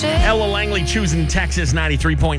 Ella Langley choosing Texas 93.9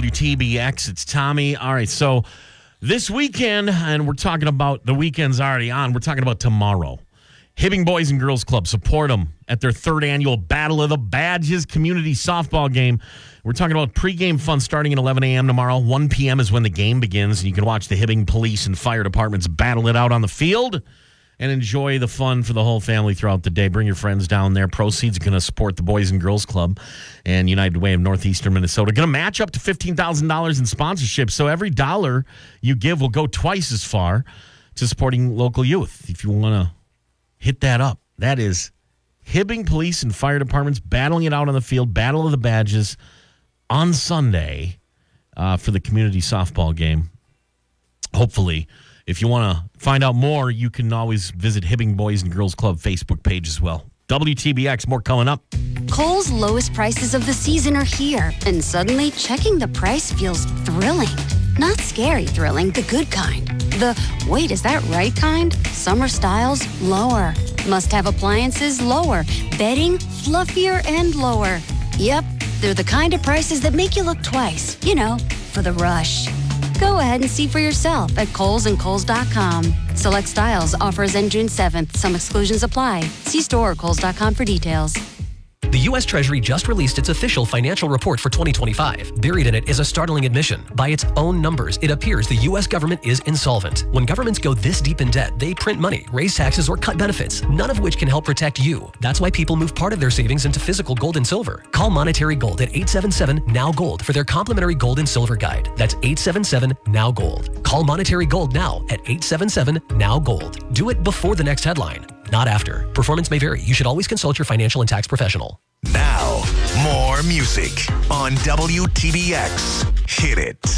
WTBX. It's Tommy. All right, so this weekend, and we're talking about the weekend's already on, we're talking about tomorrow. Hibbing Boys and Girls Club, support them at their third annual Battle of the Badges community softball game. We're talking about pregame fun starting at 11 a.m. tomorrow. 1 p.m. is when the game begins, and you can watch the Hibbing Police and Fire Departments battle it out on the field and enjoy the fun for the whole family throughout the day. Bring your friends down there. Proceeds are going to support the Boys and Girls Club and United Way of Northeastern Minnesota. Going to match up to $15,000 in sponsorship, so every dollar you give will go twice as far to supporting local youth. If you want to hit that up, that is Hibbing Police and Fire Departments battling it out on the field, Battle of the Badges on Sunday for the community softball game. Hopefully, if you want to find out more, you can always visit Hibbing Boys and Girls Club Facebook page as well. WTBX, more coming up. Kohl's lowest prices of the season are here, and suddenly checking the price feels thrilling. Not scary thrilling, the good kind. The, wait, is that right kind? Summer styles, lower. Must-have appliances, lower. Bedding, fluffier and lower. Yep, they're the kind of prices that make you look twice. You know, for the rush. Go ahead and see for yourself at Kohl's and Kohl's.com. Select styles, offers end June 7th. Some exclusions apply. See store or Kohl's.com for details. The U.S. Treasury just released its official financial report for 2025. Buried in it is a startling admission. By its own numbers, it appears the U.S. government is insolvent. When governments go this deep in debt, they print money, raise taxes, or cut benefits, none of which can help protect you. That's why people move part of their savings into physical gold and silver. Call Monetary Gold at 877-NOW-GOLD for their complimentary gold and silver guide. That's 877-NOW-GOLD. Call Monetary Gold now at 877-NOW-GOLD. Do it before the next headline, not after. Performance may vary. You should always consult your financial and tax professional. Now, more music on WTBX. Hit it.